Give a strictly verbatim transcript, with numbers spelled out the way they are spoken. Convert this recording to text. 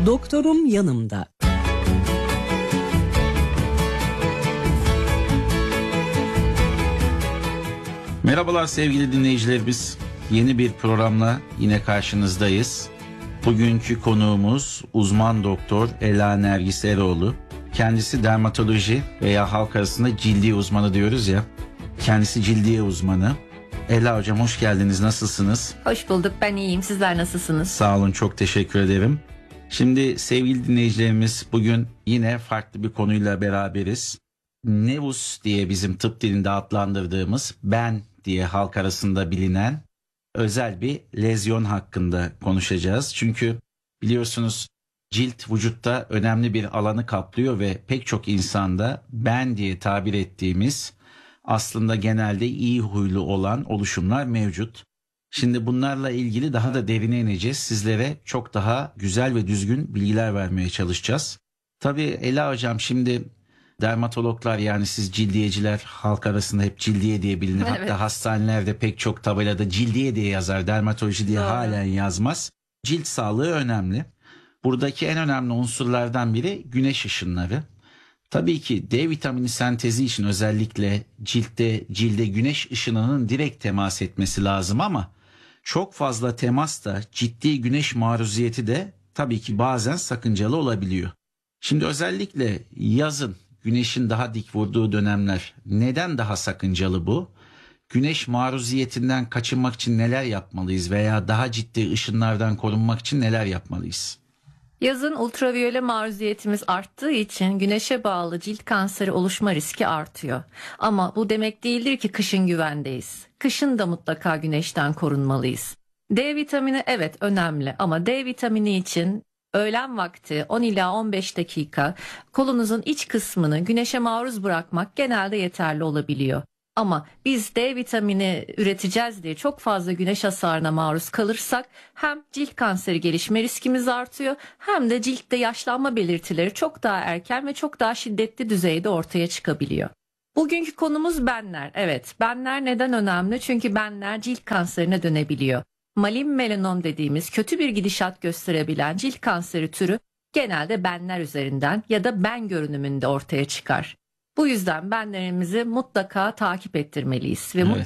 Doktorum yanımda. Merhabalar sevgili dinleyicilerimiz. Yeni bir programla yine karşınızdayız. Bugünkü konuğumuz uzman doktor Ela Nergis Eroğlu. Kendisi dermatoloji veya halk arasında cildiye uzmanı diyoruz ya. Kendisi cildiye uzmanı. Ela hocam hoş geldiniz. Nasılsınız? Hoş bulduk. Ben iyiyim. Sizler nasılsınız? Sağ olun. Çok teşekkür ederim. Şimdi sevgili dinleyicilerimiz bugün yine farklı bir konuyla beraberiz. Nevus diye bizim tıp dilinde adlandırdığımız ben diye halk arasında bilinen özel bir lezyon hakkında konuşacağız. Çünkü biliyorsunuz cilt vücutta önemli bir alanı kaplıyor ve pek çok insanda ben diye tabir ettiğimiz aslında genelde iyi huylu olan oluşumlar mevcut. Şimdi bunlarla ilgili daha da derine ineceğiz. Sizlere çok daha güzel ve düzgün bilgiler vermeye çalışacağız. Tabii Ela hocam, şimdi dermatologlar, yani siz cildiyeciler halk arasında hep cildiye diye bilinir. Evet. Hatta hastanelerde pek çok tabelada cildiye diye yazar, dermatoloji diye Doğru. halen yazmaz. Cilt sağlığı önemli. Buradaki en önemli unsurlardan biri güneş ışınları. Tabii ki D vitamini sentezi için özellikle ciltte cilde güneş ışınının direkt temas etmesi lazım ama çok fazla temas da ciddi güneş maruziyeti de tabii ki bazen sakıncalı olabiliyor. Şimdi özellikle yazın güneşin daha dik vurduğu dönemler neden daha sakıncalı bu? Güneş maruziyetinden kaçınmak için neler yapmalıyız veya daha ciddi ışınlardan korunmak için neler yapmalıyız? Yazın ultraviyole maruziyetimiz arttığı için güneşe bağlı cilt kanseri oluşma riski artıyor. Ama bu demek değildir ki kışın güvendeyiz. Kışın da mutlaka güneşten korunmalıyız. D vitamini evet önemli ama D vitamini için öğlen vakti on ila on beş dakika kolunuzun iç kısmını güneşe maruz bırakmak genelde yeterli olabiliyor. Ama biz D vitamini üreteceğiz diye çok fazla güneş hasarına maruz kalırsak hem cilt kanseri gelişme riskimiz artıyor hem de ciltte yaşlanma belirtileri çok daha erken ve çok daha şiddetli düzeyde ortaya çıkabiliyor. Bugünkü konumuz benler. Evet, benler neden önemli? Çünkü benler cilt kanserine dönebiliyor. Malin melanom dediğimiz kötü bir gidişat gösterebilen cilt kanseri türü genelde benler üzerinden ya da ben görünümünde ortaya çıkar. Bu yüzden benlerimizi mutlaka takip ettirmeliyiz ve Evet.